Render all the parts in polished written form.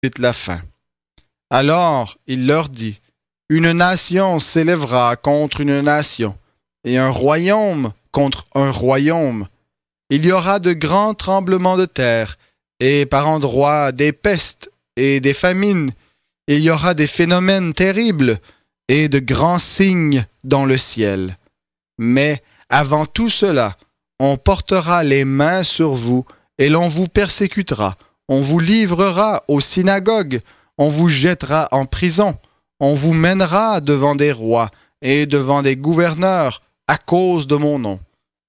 vite la fin. Alors il leur dit, une nation s'élèvera contre une nation, et un royaume contre un royaume. Il y aura de grands tremblements de terre, et par endroits des pestes et des famines. Il y aura des phénomènes terribles et de grands signes dans le ciel. Mais avant tout cela, on portera les mains sur vous, et l'on vous persécutera. On vous livrera aux synagogues, on vous jettera en prison, on vous mènera devant des rois et devant des gouverneurs à cause de mon nom.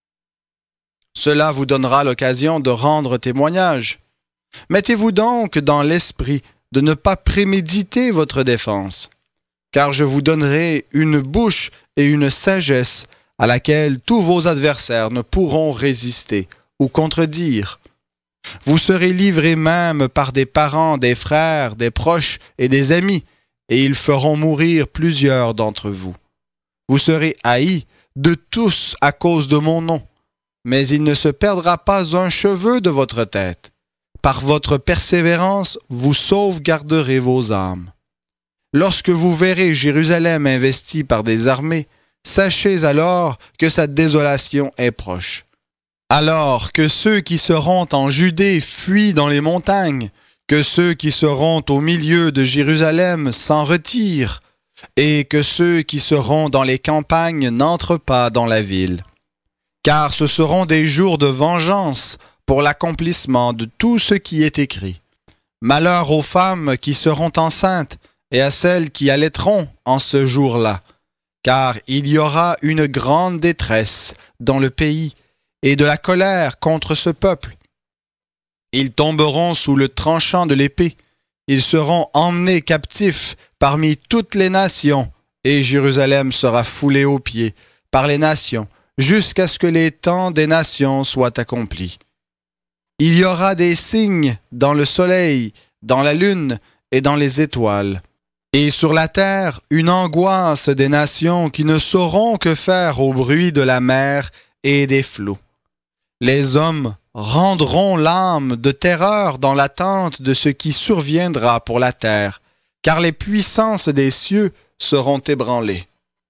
Cela vous donnera l'occasion de rendre témoignage. Mettez-vous donc dans l'esprit de ne pas préméditer votre défense, car je vous donnerai une bouche et une sagesse à laquelle tous vos adversaires ne pourront résister ou contredire. Vous serez livrés même par des parents, des frères, des proches et des amis, et ils feront mourir plusieurs d'entre vous. Vous serez haïs de tous à cause de mon nom, mais il ne se perdra pas un cheveu de votre tête. Par votre persévérance, vous sauvegarderez vos âmes. Lorsque vous verrez Jérusalem investie par des armées, sachez alors que sa désolation est proche. Alors que ceux qui seront en Judée fuient dans les montagnes, que ceux qui seront au milieu de Jérusalem s'en retirent, et que ceux qui seront dans les campagnes n'entrent pas dans la ville. Car ce seront des jours de vengeance pour l'accomplissement de tout ce qui est écrit. Malheur aux femmes qui seront enceintes et à celles qui allaiteront en ce jour-là, car il y aura une grande détresse dans le pays, et de la colère contre ce peuple. Ils tomberont sous le tranchant de l'épée, ils seront emmenés captifs parmi toutes les nations, et Jérusalem sera foulée aux pieds par les nations, jusqu'à ce que les temps des nations soient accomplis. Il y aura des signes dans le soleil, dans la lune et dans les étoiles, et sur la terre une angoisse des nations qui ne sauront que faire au bruit de la mer et des flots. Les hommes rendront l'âme de terreur dans l'attente de ce qui surviendra pour la terre, car les puissances des cieux seront ébranlées.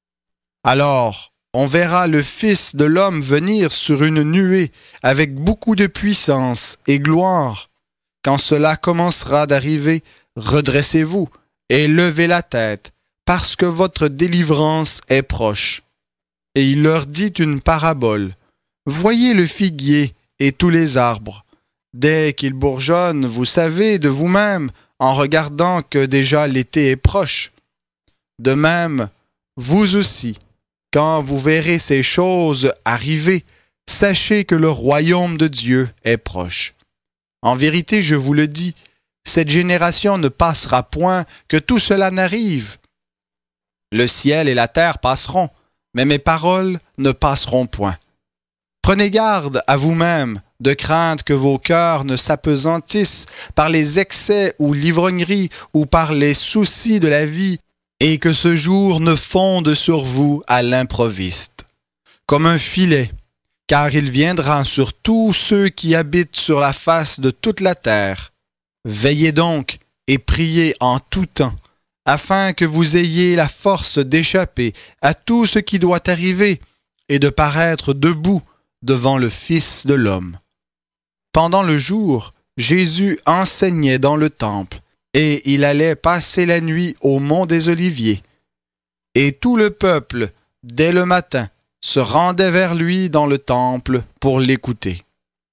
Alors, on verra le Fils de l'homme venir sur une nuée avec beaucoup de puissance et gloire. Quand cela commencera d'arriver, redressez-vous et levez la tête, parce que votre délivrance est proche. Et il leur dit une parabole. Voyez le figuier et tous les arbres. Dès qu'ils bourgeonnent, vous savez de vous-même, en regardant que déjà l'été est proche. De même, vous aussi, quand vous verrez ces choses arriver, sachez que le royaume de Dieu est proche. En vérité, je vous le dis, cette génération ne passera point que tout cela n'arrive. Le ciel et la terre passeront, mais mes paroles ne passeront point. Prenez garde à vous-même, de crainte que vos cœurs ne s'apesantissent par les excès ou l'ivrognerie ou par les soucis de la vie, et que ce jour ne fonde sur vous à l'improviste, comme un filet, car il viendra sur tous ceux qui habitent sur la face de toute la terre. Veillez donc et priez en tout temps, afin que vous ayez la force d'échapper à tout ce qui doit arriver et de paraître debout devant le Fils de l'homme. Pendant le jour, Jésus enseignait dans le temple, et il allait passer la nuit au mont des Oliviers. Et tout le peuple, dès le matin, se rendait vers lui dans le temple pour l'écouter.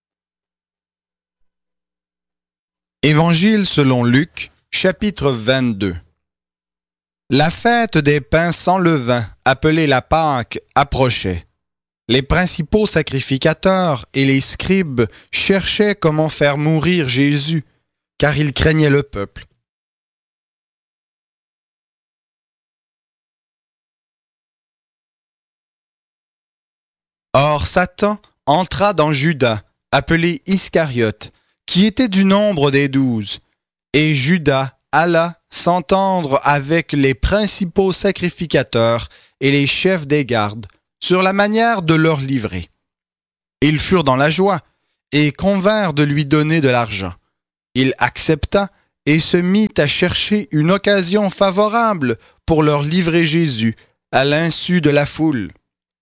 Évangile selon Luc, chapitre 22. La fête des pains sans levain, appelée la Pâque, approchait. Les principaux sacrificateurs et les scribes cherchaient comment faire mourir Jésus, car ils craignaient le peuple. Or Satan entra dans Judas, appelé Iscariote, qui était du nombre des 12, et Judas alla s'entendre avec les principaux sacrificateurs et les chefs des gardes sur la manière de leur livrer. Ils furent dans la joie et convinrent de lui donner de l'argent. Il accepta et se mit à chercher une occasion favorable pour leur livrer Jésus à l'insu de la foule.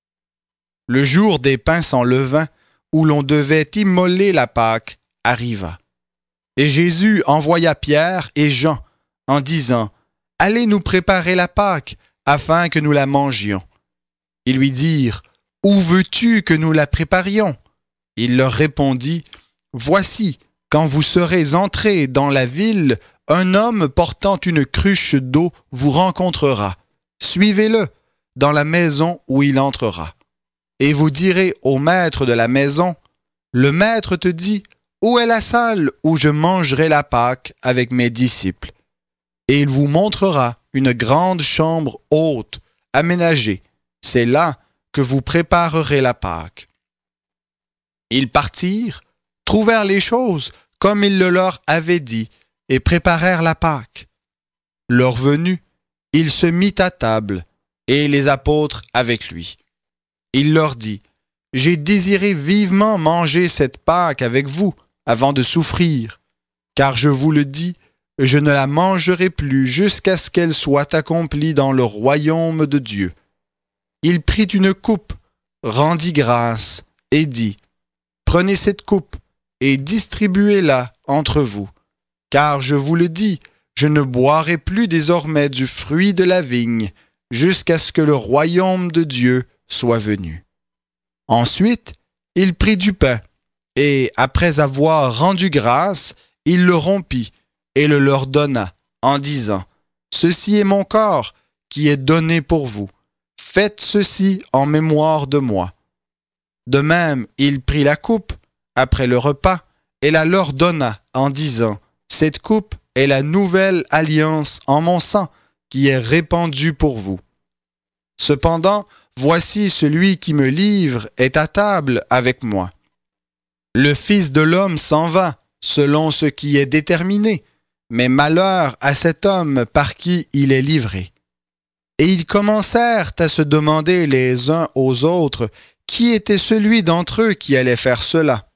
Le jour des pains sans levain, où l'on devait immoler la Pâque, arriva. Et Jésus envoya Pierre et Jean en disant « Allez nous préparer la Pâque, afin que nous la mangions. » Ils lui dirent « Où veux-tu que nous la préparions ?» Il leur répondit « Voici, quand vous serez entrés dans la ville, un homme portant une cruche d'eau vous rencontrera. Suivez-le dans la maison où il entrera. Et vous direz au maître de la maison, le maître te dit, où est la salle où je mangerai la Pâque avec mes disciples? Et il vous montrera une grande chambre haute, aménagée. C'est là que vous préparerez la Pâque. Ils partirent, trouvèrent les choses comme il le leur avait dit, et préparèrent la Pâque. Leur venue, il se mit à table, et les apôtres avec lui. Il leur dit, « J'ai désiré vivement manger cette Pâque avec vous avant de souffrir, car je vous le dis, je ne la mangerai plus jusqu'à ce qu'elle soit accomplie dans le royaume de Dieu. » Il prit une coupe, rendit grâce, et dit, « Prenez cette coupe, et distribuez-la entre vous, car je vous le dis, je ne boirai plus désormais du fruit de la vigne, jusqu'à ce que le royaume de Dieu soit venu. » Ensuite, il prit du pain, et après avoir rendu grâce, il le rompit et le leur donna, en disant, « Ceci est mon corps qui est donné pour vous. Faites ceci en mémoire de moi. » De même, il prit la coupe, après le repas, et la leur donna, en disant, « Cette coupe est la nouvelle alliance en mon sang, qui est répandue pour vous. Cependant, voici celui qui me livre est à table avec moi. Le Fils de l'homme s'en va, selon ce qui est déterminé, mais malheur à cet homme par qui il est livré. » Et ils commencèrent à se demander les uns aux autres qui était celui d'entre eux qui allait faire cela.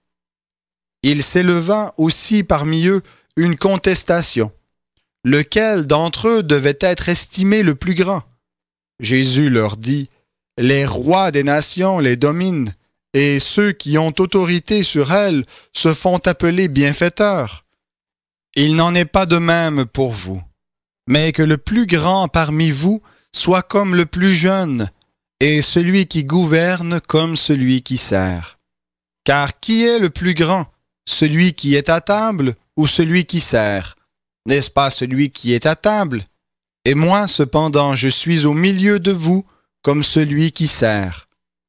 Il s'éleva aussi parmi eux une contestation. Lequel d'entre eux devait être estimé le plus grand? Jésus leur dit, « Les rois des nations les dominent, et ceux qui ont autorité sur elles se font appeler bienfaiteurs. Il n'en est pas de même pour vous, mais que le plus grand parmi vous soit comme le plus jeune, et celui qui gouverne comme celui qui sert. Car qui est le plus grand, celui qui est à table ou celui qui sert? N'est-ce pas celui qui est à table? Et moi, cependant, je suis au milieu de vous comme celui qui sert.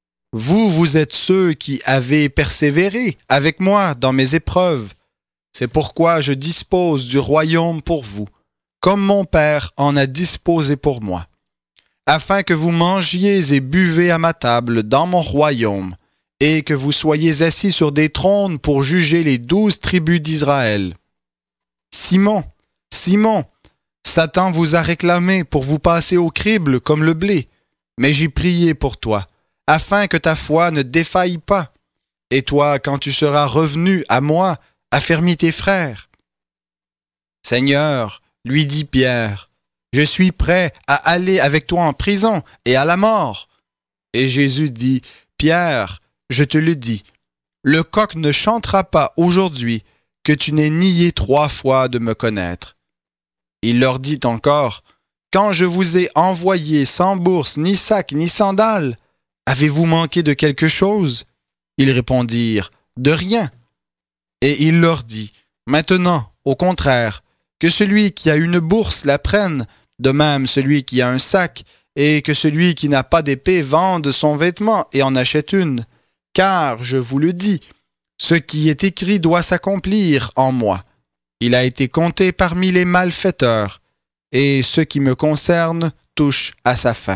Vous êtes ceux qui avez persévéré avec moi dans mes épreuves. C'est pourquoi je dispose du royaume pour vous, comme mon Père en a disposé pour moi, afin que vous mangiez et buvez à ma table dans mon royaume, et que vous soyez assis sur des trônes pour juger les 12 tribus d'Israël. Simon, Simon, Satan vous a réclamé pour vous passer au crible comme le blé, mais j'ai prié pour toi, afin que ta foi ne défaille pas. Et toi, quand tu seras revenu à moi, affermis tes frères. Seigneur, lui dit Pierre, je suis prêt à aller avec toi en prison et à la mort. Et Jésus dit, Pierre, je te le dis, le coq ne chantera pas aujourd'hui que tu n'aies nié 3 fois de me connaître. Il leur dit encore, quand je vous ai envoyé sans bourse, ni sac, ni sandales, avez-vous manqué de quelque chose? Ils répondirent, de rien. Et il leur dit, maintenant, au contraire, que celui qui a une bourse la prenne, de même celui qui a un sac, et que celui qui n'a pas d'épée vende son vêtement et en achète une. Car, je vous le dis, ce qui est écrit doit s'accomplir en moi. Il a été compté parmi les malfaiteurs, et ce qui me concerne touche à sa fin.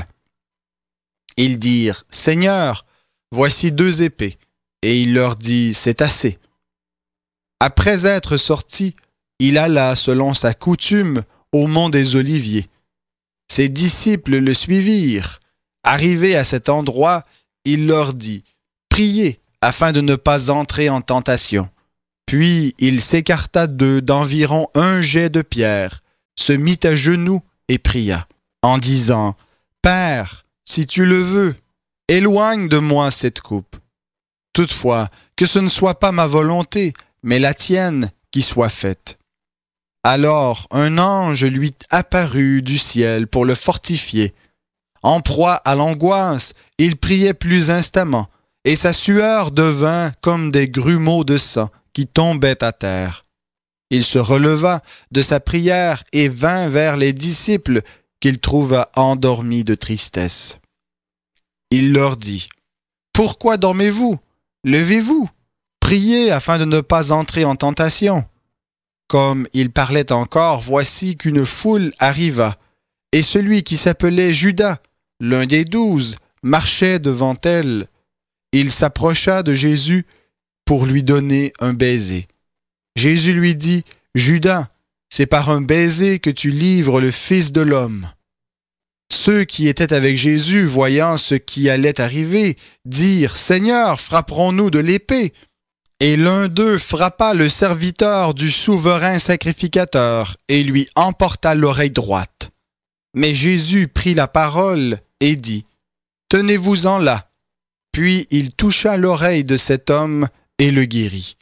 Ils dirent, Seigneur, voici 2 épées. Et il leur dit, c'est assez. Après être sorti, il alla, selon sa coutume, au mont des Oliviers. Ses disciples le suivirent. Arrivé à cet endroit, il leur dit, priez afin de ne pas entrer en tentation. Puis il s'écarta d'eux d'environ un jet de pierre, se mit à genoux et pria, en disant, « Père, si tu le veux, éloigne de moi cette coupe. Toutefois, que ce ne soit pas ma volonté, mais la tienne qui soit faite. » Alors un ange lui apparut du ciel pour le fortifier. En proie à l'angoisse, il priait plus instamment, et sa sueur devint comme des grumeaux de sang qui tombaient à terre. Il se releva de sa prière et vint vers les disciples qu'il trouva endormis de tristesse. Il leur dit, « Pourquoi dormez-vous? Levez-vous, priez afin de ne pas entrer en tentation. » Comme il parlait encore, voici qu'une foule arriva, et celui qui s'appelait Judas, l'un des 12, marchait devant elle. Il s'approcha de Jésus pour lui donner un baiser. Jésus lui dit, « Judas, c'est par un baiser que tu livres le Fils de l'homme. » Ceux qui étaient avec Jésus, voyant ce qui allait arriver, dirent, « Seigneur, frapperons-nous de l'épée? » Et l'un d'eux frappa le serviteur du souverain sacrificateur et lui emporta l'oreille droite. Mais Jésus prit la parole et dit, « Tenez-vous-en là. » Puis il toucha l'oreille de cet homme et le guérit.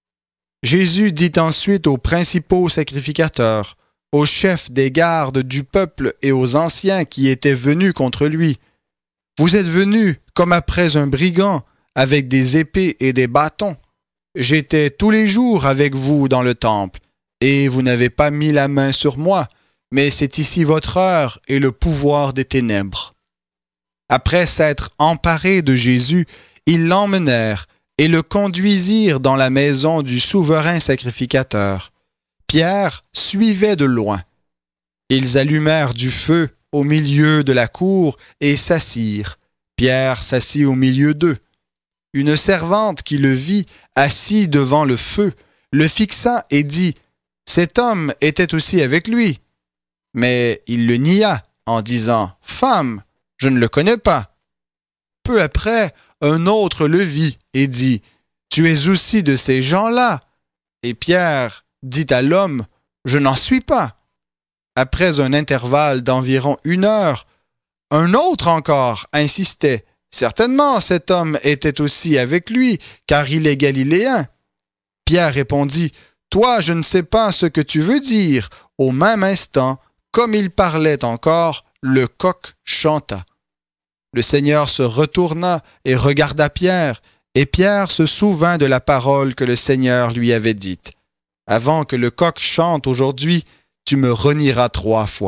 Jésus dit ensuite aux principaux sacrificateurs, aux chefs des gardes du peuple et aux anciens qui étaient venus contre lui, « Vous êtes venus comme après un brigand, avec des épées et des bâtons. J'étais tous les jours avec vous dans le temple, et vous n'avez pas mis la main sur moi, mais c'est ici votre heure et le pouvoir des ténèbres. » Après s'être emparés de Jésus, ils l'emmenèrent et le conduisirent dans la maison du souverain sacrificateur. Pierre suivait de loin. Ils allumèrent du feu au milieu de la cour et s'assirent. Pierre s'assit au milieu d'eux. Une servante qui le vit assis devant le feu le fixa et dit, « Cet homme était aussi avec lui. » Mais il le nia en disant, « Femme, je ne le connais pas. » Peu après, un autre le vit et dit, « Tu es aussi de ces gens-là. » Et Pierre dit à l'homme, « Je n'en suis pas. » Après un intervalle d'environ 1 heure, un autre encore insistait, « Certainement cet homme était aussi avec lui, car il est galiléen. » Pierre répondit, « Toi, je ne sais pas ce que tu veux dire. » Au même instant, comme il parlait encore, le coq chanta. Le Seigneur se retourna et regarda Pierre, et Pierre se souvint de la parole que le Seigneur lui avait dite. « Avant que le coq chante aujourd'hui, tu me renieras 3 fois. »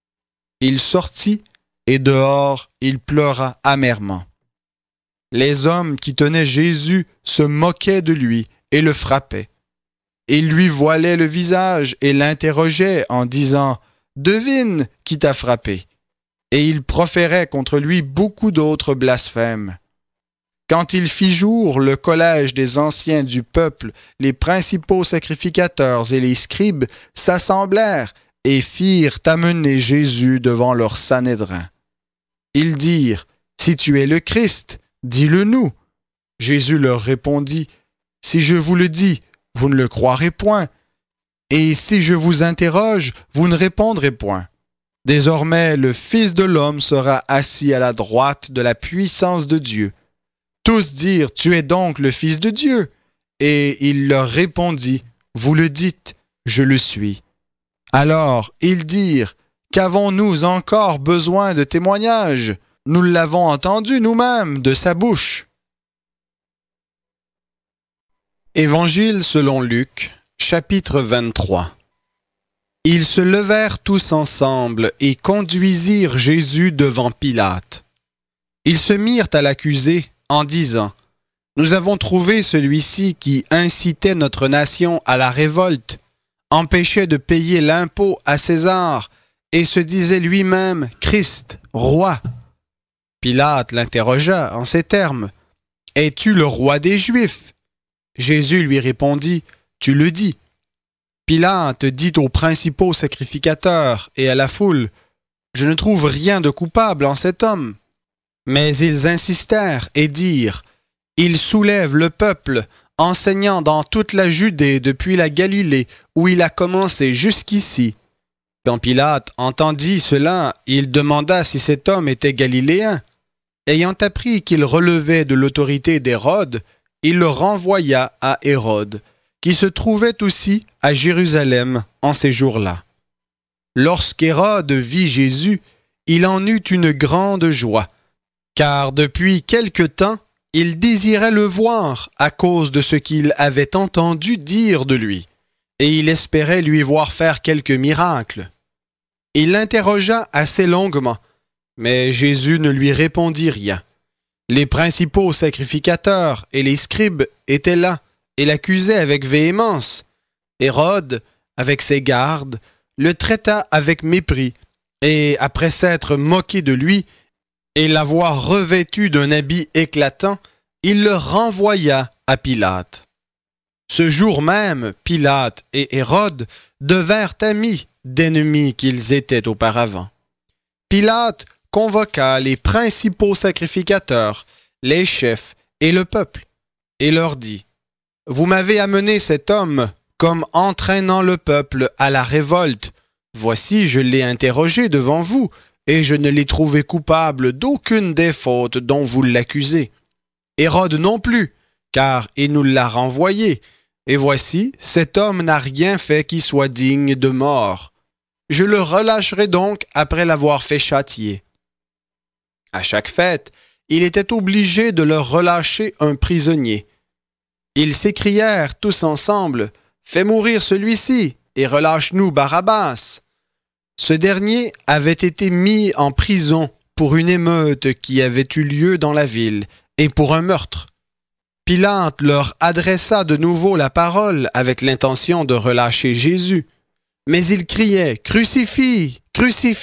Il sortit, et dehors, il pleura amèrement. Les hommes qui tenaient Jésus se moquaient de lui et le frappaient. Ils lui voilaient le visage et l'interrogeaient en disant « Devine qui t'a frappé ?» Et ils proféraient contre lui beaucoup d'autres blasphèmes. Quand il fit jour, le collège des anciens du peuple, les principaux sacrificateurs et les scribes s'assemblèrent et firent amener Jésus devant leur Sanhédrin. Ils dirent, « Si tu es le Christ, dis-le-nous. » Jésus leur répondit, « Si je vous le dis, vous ne le croirez point. Et si je vous interroge, vous ne répondrez point. Désormais, le Fils de l'homme sera assis à la droite de la puissance de Dieu. » Tous dirent, « Tu es donc le Fils de Dieu. » Et il leur répondit, « Vous le dites, je le suis. » Alors ils dirent, « Qu'avons-nous encore besoin de témoignages? Nous l'avons entendu nous-mêmes de sa bouche. » Évangile selon Luc, chapitre 23. Ils se levèrent tous ensemble et conduisirent Jésus devant Pilate. Ils se mirent à l'accuser en disant, « Nous avons trouvé celui-ci qui incitait notre nation à la révolte, empêchait de payer l'impôt à César et se disait lui-même Christ, roi. » Pilate l'interrogea en ces termes, « Es-tu le roi des Juifs? » Jésus lui répondit, « Tu le dis. » Pilate dit aux principaux sacrificateurs et à la foule, « Je ne trouve rien de coupable en cet homme. » Mais ils insistèrent et dirent, « Il soulève le peuple enseignant dans toute la Judée depuis la Galilée, où il a commencé jusqu'ici. Quand Pilate entendit cela, il demanda si cet homme était galiléen. Ayant appris qu'il relevait de l'autorité d'Hérode, il le renvoya à Hérode, qui se trouvait aussi à Jérusalem en ces jours-là. Lorsqu'Hérode vit Jésus, il en eut une grande joie, car depuis quelque temps, il désirait le voir à cause de ce qu'il avait entendu dire de lui, et il espérait lui voir faire quelques miracles. Il l'interrogea assez longuement, mais Jésus ne lui répondit rien. Les principaux sacrificateurs et les scribes étaient là et l'accusaient avec véhémence. Hérode, avec ses gardes, le traita avec mépris, et après s'être moqué de lui et l'avoir revêtu d'un habit éclatant, il le renvoya à Pilate. Ce jour même, Pilate et Hérode devinrent amis d'ennemis qu'ils étaient auparavant. Pilate convoqua les principaux sacrificateurs, les chefs et le peuple, et leur dit : « Vous m'avez amené cet homme comme entraînant le peuple à la révolte. Voici, je l'ai interrogé devant vous, et je ne l'ai trouvé coupable d'aucune des fautes dont vous l'accusez. Hérode non plus, car il nous l'a renvoyé, et voici, cet homme n'a rien fait qui soit digne de mort. Je le relâcherai donc après l'avoir fait châtier. » À chaque fête, il était obligé de leur relâcher un prisonnier. Ils s'écrièrent tous ensemble : « Fais mourir celui-ci et relâche-nous Barabbas. » Ce dernier avait été mis en prison pour une émeute qui avait eu lieu dans la ville et pour un meurtre. Pilate leur adressa de nouveau la parole avec l'intention de relâcher Jésus. Mais ils criaient : « Crucifie, crucifie-le »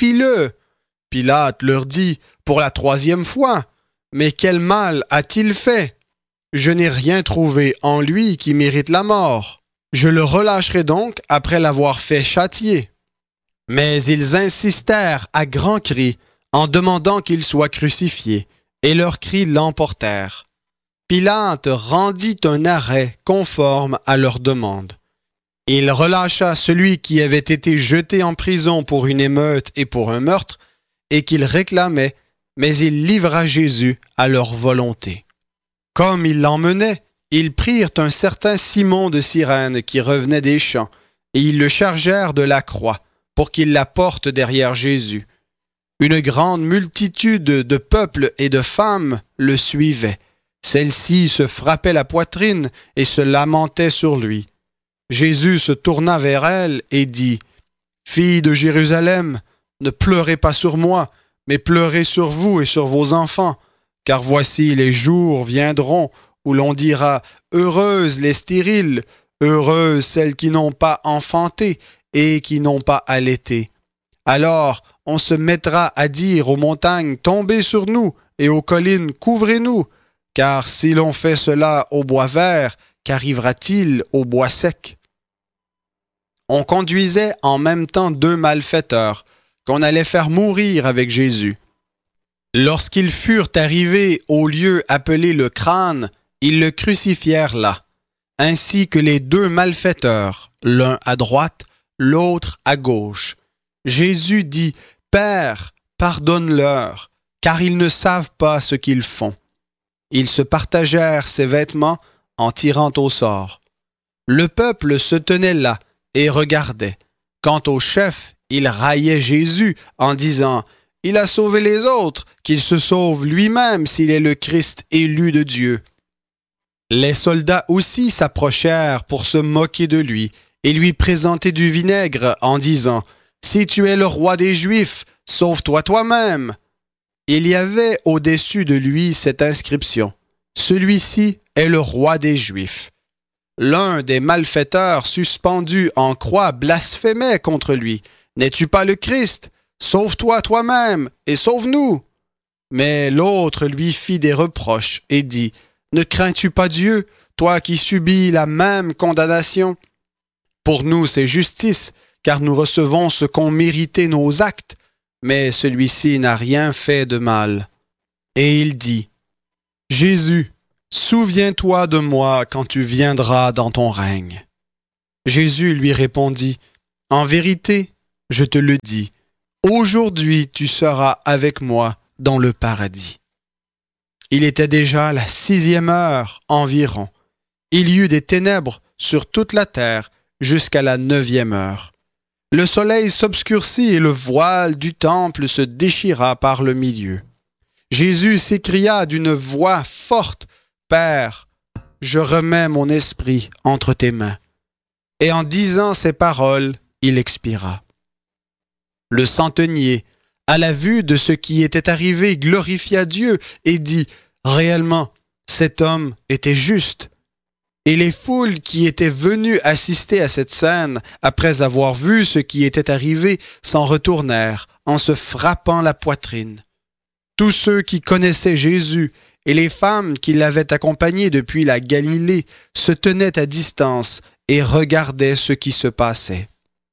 Pilate leur dit pour la 3e fois : « Mais quel mal a-t-il fait ? Je n'ai rien trouvé en lui qui mérite la mort. Je le relâcherai donc après l'avoir fait châtier. » Mais ils insistèrent à grands cris en demandant qu'il soit crucifié, et leurs cris l'emportèrent. Pilate rendit un arrêt conforme à leur demande. Il relâcha celui qui avait été jeté en prison pour une émeute et pour un meurtre, et qu'il réclamait, mais il livra Jésus à leur volonté. Comme ils l'emmenaient, ils prirent un certain Simon de Cyrène qui revenait des champs, et ils le chargèrent de la croix, pour qu'il la porte derrière Jésus. Une grande multitude de peuples et de femmes le suivaient. Celles-ci se frappaient la poitrine et se lamentaient sur lui. Jésus se tourna vers elles et dit : « Filles de Jérusalem, ne pleurez pas sur moi, mais pleurez sur vous et sur vos enfants, car voici les jours viendront où l'on dira : Heureuses les stériles, heureuses celles qui n'ont pas enfanté et qui n'ont pas allaité. Alors on se mettra à dire aux montagnes : Tombez sur nous, et aux collines : Couvrez-nous. Car si l'on fait cela au bois vert, qu'arrivera-t-il au bois sec ? » On conduisait en même temps 2 malfaiteurs qu'on allait faire mourir avec Jésus. Lorsqu'ils furent arrivés au lieu appelé le Crâne, ils le crucifièrent là, ainsi que les 2 malfaiteurs, l'un à droite, l'autre à gauche. Jésus dit : « Père, pardonne-leur, car ils ne savent pas ce qu'ils font. » Ils se partagèrent ses vêtements en tirant au sort. Le peuple se tenait là et regardait. Quant au chef, il raillait Jésus en disant : « Il a sauvé les autres, qu'il se sauve lui-même s'il est le Christ élu de Dieu. » Les soldats aussi s'approchèrent pour se moquer de lui et lui présenter du vinaigre en disant : « Si tu es le roi des Juifs, sauve-toi toi-même. » Il y avait au-dessus de lui cette inscription : « Celui-ci est le roi des Juifs. » L'un des malfaiteurs suspendus en croix blasphémait contre lui : « N'es-tu pas le Christ ? Sauve-toi toi-même et sauve-nous. » Mais l'autre lui fit des reproches et dit : « Ne crains-tu pas Dieu, toi qui subis la même condamnation ? Pour nous c'est justice, car nous recevons ce qu'ont mérité nos actes, mais celui-ci n'a rien fait de mal. » Et il dit : « Jésus, Souviens-toi de moi quand tu viendras dans ton règne. » Jésus lui répondit, « En vérité, je te le dis, aujourd'hui tu seras avec moi dans le paradis. » Il était déjà la 6e heure environ. Il y eut des ténèbres sur toute la terre jusqu'à la 9e heure. Le soleil s'obscurcit et le voile du temple se déchira par le milieu. Jésus s'écria d'une voix forte, « Père, je remets mon esprit entre tes mains. » Et en disant ces paroles, il expira. Le centenier, à la vue de ce qui était arrivé, glorifia Dieu et dit, « Réellement, cet homme était juste. » Et les foules qui étaient venues assister à cette scène, après avoir vu ce qui était arrivé, s'en retournèrent en se frappant la poitrine. Tous ceux qui connaissaient Jésus et les femmes qui l'avaient accompagné depuis la Galilée se tenaient à distance et regardaient ce qui se passait.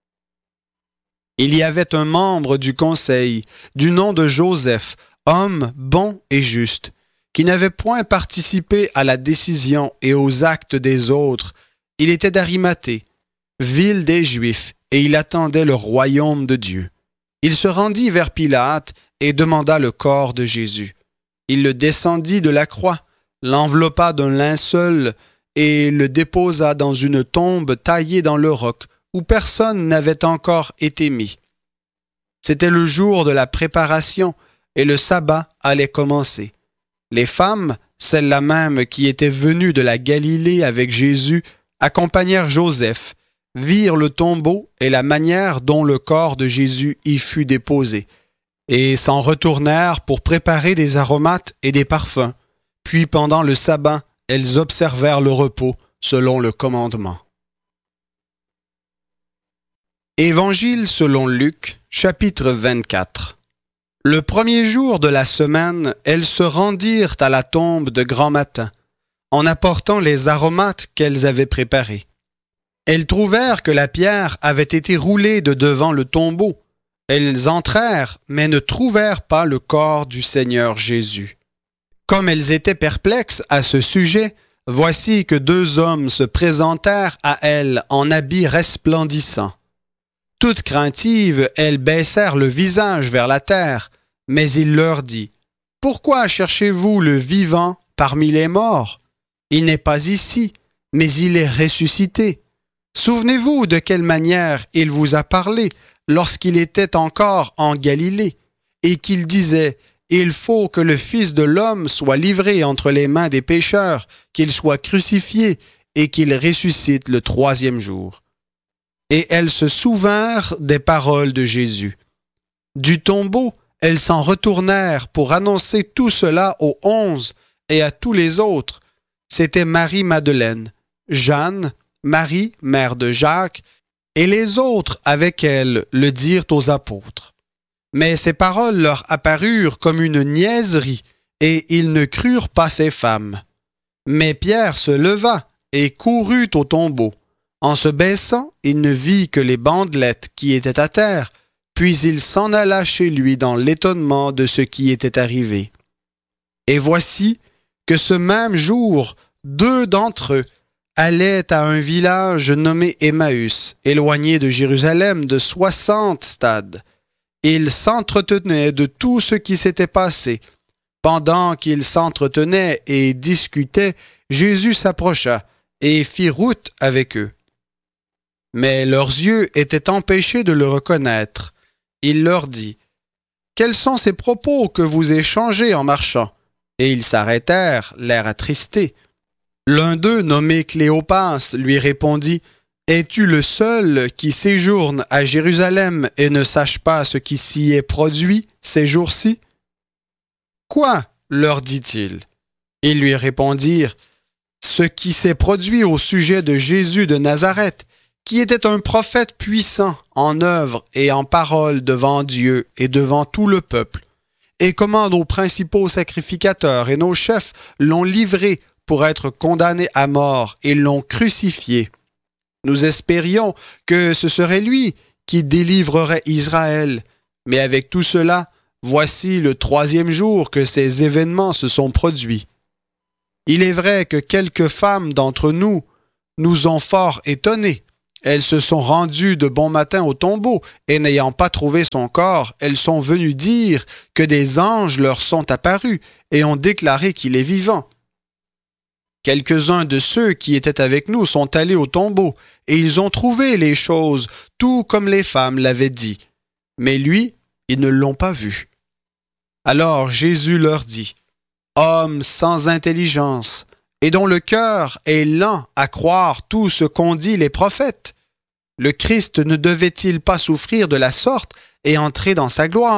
Il y avait un membre du conseil, du nom de Joseph, homme bon et juste, qui n'avait point participé à la décision et aux actes des autres. Il était d'Arimathée, ville des Juifs, et il attendait le royaume de Dieu. Il se rendit vers Pilate et demanda le corps de Jésus. Il le descendit de la croix, l'enveloppa d'un linceul et le déposa dans une tombe taillée dans le roc, où personne n'avait encore été mis. C'était le jour de la préparation, et le sabbat allait commencer. Les femmes, celles-là même qui étaient venues de la Galilée avec Jésus, accompagnèrent Joseph, virent le tombeau et la manière dont le corps de Jésus y fut déposé, et s'en retournèrent pour préparer des aromates et des parfums. Puis pendant le sabbat, elles observèrent le repos selon le commandement. Évangile selon Luc, chapitre 24. Le premier jour de la semaine, elles se rendirent à la tombe de grand matin, en apportant les aromates qu'elles avaient préparés. Elles trouvèrent que la pierre avait été roulée de devant le tombeau. Elles entrèrent, mais ne trouvèrent pas le corps du Seigneur Jésus. Comme elles étaient perplexes à ce sujet, voici que 2 hommes se présentèrent à elles en habits resplendissants. Toutes craintives, elles baissèrent le visage vers la terre, mais il leur dit, « Pourquoi cherchez-vous le vivant parmi les morts? Il n'est pas ici, mais il est ressuscité. Souvenez-vous de quelle manière il vous a parlé lorsqu'il était encore en Galilée, et qu'il disait, « Il faut que le Fils de l'homme soit livré entre les mains des pécheurs, qu'il soit crucifié et qu'il ressuscite le 3e jour. » Et elles se souvinrent des paroles de Jésus. Du tombeau, elles s'en retournèrent pour annoncer tout cela aux 11 et à tous les autres. C'était Marie-Madeleine, Jeanne, Marie, mère de Jacques, et les autres avec elle le dirent aux apôtres. Mais ces paroles leur apparurent comme une niaiserie, et ils ne crurent pas ces femmes. Mais Pierre se leva et courut au tombeau. En se baissant, il ne vit que les bandelettes qui étaient à terre, puis il s'en alla chez lui dans l'étonnement de ce qui était arrivé. Et voici que ce même jour, 2 d'entre eux allaient à un village nommé Emmaüs, éloigné de Jérusalem de 60 stades. Ils s'entretenaient de tout ce qui s'était passé. Pendant qu'ils s'entretenaient et discutaient, Jésus s'approcha et fit route avec eux. Mais leurs yeux étaient empêchés de le reconnaître. Il leur dit, « Quels sont ces propos que vous échangez en marchant? » Et ils s'arrêtèrent, l'air attristé. L'un d'eux, nommé Cléopas, lui répondit, « Es-tu le seul qui séjourne à Jérusalem et ne sache pas ce qui s'y est produit ces jours-ci? » « Quoi? » leur dit-il. Ils lui répondirent, « Ce qui s'est produit au sujet de Jésus de Nazareth, qui était un prophète puissant en œuvre et en parole devant Dieu et devant tout le peuple, et comment nos principaux sacrificateurs et nos chefs l'ont livré pour être condamné à mort et l'ont crucifié. Nous espérions que ce serait lui qui délivrerait Israël, mais avec tout cela, voici le 3e jour que ces événements se sont produits. » Il est vrai que quelques femmes d'entre nous nous ont fort étonnés. Elles se sont rendues de bon matin au tombeau, et n'ayant pas trouvé son corps, elles sont venues dire que des anges leur sont apparus et ont déclaré qu'il est vivant. Quelques-uns de ceux qui étaient avec nous sont allés au tombeau, et ils ont trouvé les choses, tout comme les femmes l'avaient dit. Mais lui, ils ne l'ont pas vu. Alors Jésus leur dit, « Hommes sans intelligence, et dont le cœur est lent à croire tout ce qu'ont dit les prophètes. Le Christ ne devait-il pas souffrir de la sorte et entrer dans sa gloire? »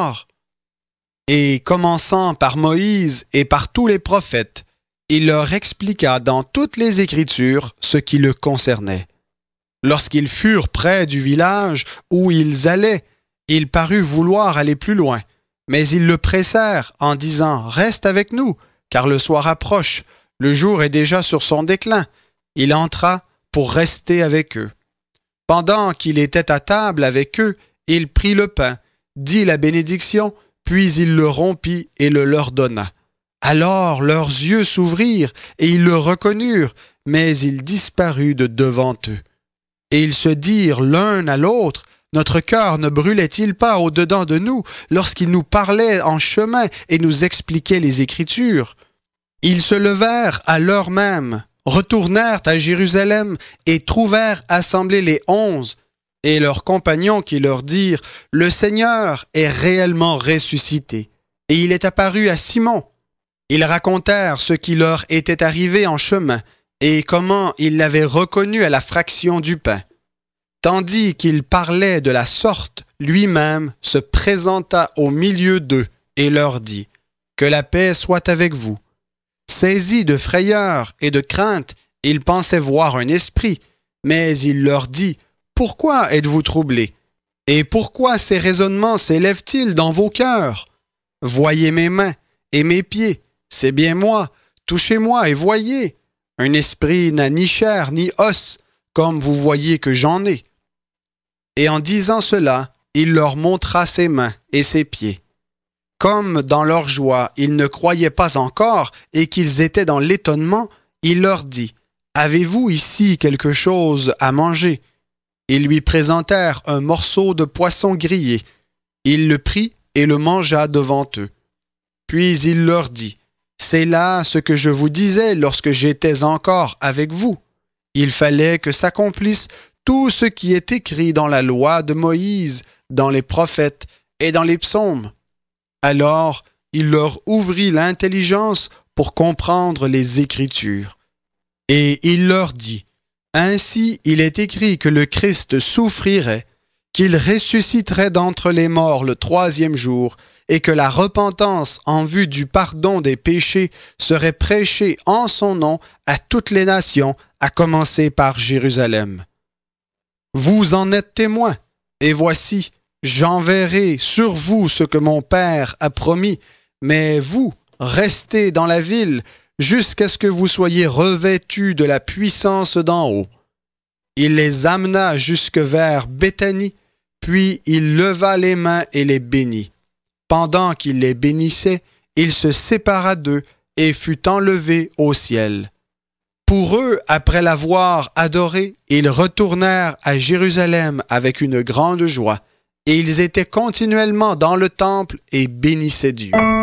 Et commençant par Moïse et par tous les prophètes, il leur expliqua dans toutes les Écritures ce qui le concernait. Lorsqu'ils furent près du village où ils allaient, il parut vouloir aller plus loin, mais ils le pressèrent en disant « Reste avec nous, car le soir approche. Le jour est déjà sur son déclin. » Il entra pour rester avec eux. Pendant qu'il était à table avec eux, il prit le pain, dit la bénédiction, puis il le rompit et le leur donna. Alors leurs yeux s'ouvrirent et ils le reconnurent, mais il disparut de devant eux. Et ils se dirent l'un à l'autre, « Notre cœur ne brûlait-il pas au-dedans de nous lorsqu'il nous parlait en chemin et nous expliquait les Écritures? » Ils se levèrent à l'heure même, retournèrent à Jérusalem et trouvèrent assemblés les 11 et leurs compagnons qui leur dirent « Le Seigneur est réellement ressuscité et il est apparu à Simon. » Ils racontèrent ce qui leur était arrivé en chemin et comment ils l'avaient reconnu à la fraction du pain. Tandis qu'il parlait de la sorte, lui-même se présenta au milieu d'eux et leur dit « Que la paix soit avec vous. » Saisis de frayeur et de crainte, ils pensaient voir un esprit, mais il leur dit « Pourquoi êtes-vous troublés? Et pourquoi ces raisonnements s'élèvent-ils dans vos cœurs? Voyez mes mains et mes pieds, c'est bien moi, touchez-moi et voyez. Un esprit n'a ni chair ni os, comme vous voyez que j'en ai. » Et en disant cela, il leur montra ses mains et ses pieds. Comme dans leur joie, ils ne croyaient pas encore et qu'ils étaient dans l'étonnement, il leur dit « Avez-vous ici quelque chose à manger? » Ils lui présentèrent un morceau de poisson grillé. Il le prit et le mangea devant eux. Puis il leur dit « C'est là ce que je vous disais lorsque j'étais encore avec vous. Il fallait que s'accomplisse tout ce qui est écrit dans la loi de Moïse, dans les prophètes et dans les psaumes. » Alors, il leur ouvrit l'intelligence pour comprendre les Écritures. Et il leur dit, « Ainsi il est écrit que le Christ souffrirait, qu'il ressusciterait d'entre les morts le 3e jour, et que la repentance en vue du pardon des péchés serait prêchée en son nom à toutes les nations, à commencer par Jérusalem. Vous en êtes témoins, et voici, j'enverrai sur vous ce que mon Père a promis, mais vous, restez dans la ville jusqu'à ce que vous soyez revêtus de la puissance d'en haut. » Il les amena jusque vers Béthanie, puis il leva les mains et les bénit. Pendant qu'il les bénissait, il se sépara d'eux et fut enlevé au ciel. Pour eux, après l'avoir adoré, ils retournèrent à Jérusalem avec une grande joie. Et ils étaient continuellement dans le temple et bénissaient Dieu.